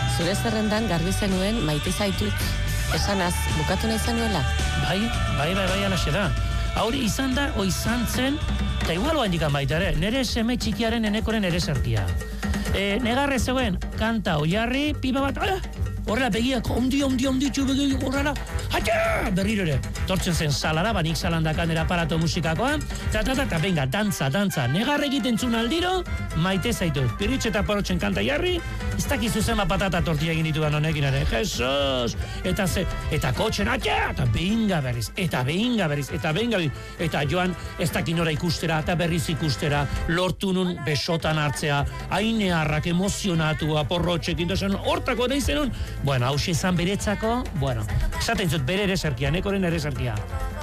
Zure zerrendan garbi zenuen maite zaitut, esanaz, bukatu nahi zenuela? Bai, alaxe da. Hauri izan da, izan zen, eta igual oa indikan baita ere, nere seme txikiaren enekoren ere zerkia. Negarre zegoen, kanta oiarri, piba bat, horrela begiak, ondi, txubegi, horrela, berriro ere. Tortzen zen salara, banik salandakan aparato musikakoan, eta venga, dantza, negarre egiten zun aldiro, maite zaitu. Piritx eta porotxen kanta jarri, ez dakizu zema patata tortilla egin dituan honekin ere, Jesus! Eta kotxen, eta benga berriz, eta joan, ez dakinora ikustera, eta berriz ikustera, lortu nun besotan hartzea, ainearrak emozionatua, porrotxekin, hortako da izenun, bueno, hausia izan beretzako, esaten zut bere ere zerkia, nekoren ere zerkia.